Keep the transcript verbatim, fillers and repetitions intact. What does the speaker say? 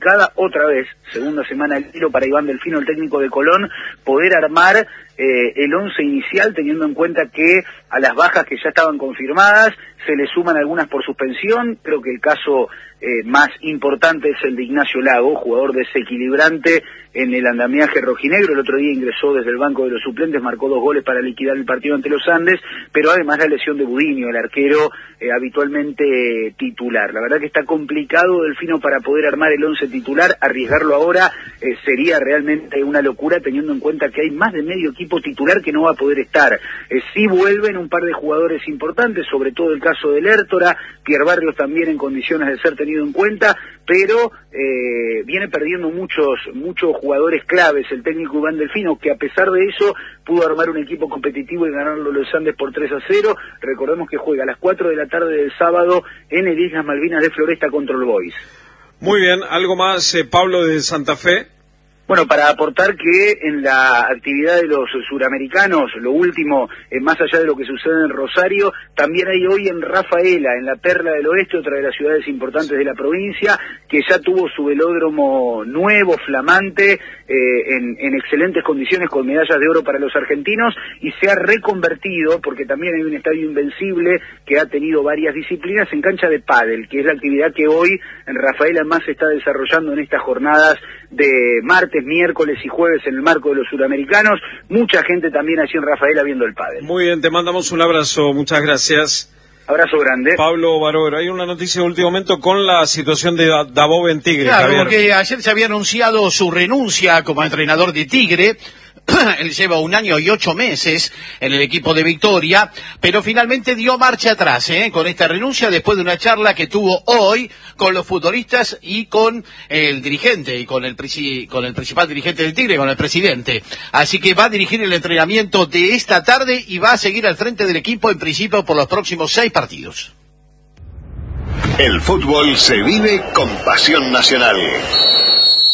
complicada otra vez, segunda semana al hilo para Iván Delfino, el técnico de Colón, poder armar eh, el once inicial, teniendo en cuenta que a las bajas que ya estaban confirmadas se le suman algunas por suspensión. Creo que el caso eh, más importante es el de Ignacio Lago, jugador desequilibrante en el andamiaje rojinegro. El otro día ingresó desde el banco de los suplentes, marcó dos goles para liquidar el partido ante los Andes, pero además la lesión de Budinio, el arquero eh, habitualmente eh, titular. La verdad que está complicado, Delfino, para poder armar el once titular. Arriesgarlo ahora eh, sería realmente una locura, teniendo en cuenta que hay más de medio equipo titular que no va a poder estar. Eh, sí vuelven un par de jugadores importantes, sobre todo el caso de Lertora, Pierre Barrios también en condiciones de ser tenido en cuenta, pero eh, viene perdiendo muchos muchos jugadores claves el técnico Iván Delfino, que a pesar de eso pudo armar un equipo competitivo y ganarlo los Andes por tres a cero. Recordemos que juega a las cuatro de la tarde del sábado en el Islas Malvinas de Floresta contra el Boys. Muy bien, ¿algo más, eh, Pablo, de Santa Fe? Bueno, para aportar que en la actividad de los suramericanos, lo último, eh, más allá de lo que sucede en Rosario, también hay hoy en Rafaela, en la Perla del Oeste, otra de las ciudades importantes de la provincia, que ya tuvo su velódromo nuevo, flamante, eh, en, en excelentes condiciones, con medallas de oro para los argentinos, y se ha reconvertido, porque también hay un estadio invencible que ha tenido varias disciplinas, en cancha de pádel, que es la actividad que hoy en Rafaela más se está desarrollando en estas jornadas de martes, miércoles y jueves en el marco de los suramericanos. Mucha gente también allí en Rafaela viendo el pádel. Muy bien, te mandamos un abrazo, muchas gracias. Abrazo grande. Pablo Barovero, hay una noticia de último momento con la situación de Dabov en Tigre. Claro, Javier. porque ayer se había anunciado su renuncia como entrenador de Tigre. Él lleva un año y ocho meses en el equipo de Victoria, pero finalmente dio marcha atrás ¿eh? con esta renuncia después de una charla que tuvo hoy con los futbolistas y con el dirigente, y con el, con el principal dirigente del Tigre, con el presidente. Así que va a dirigir el entrenamiento de esta tarde y va a seguir al frente del equipo en principio por los próximos seis partidos. El fútbol se vive con pasión nacional.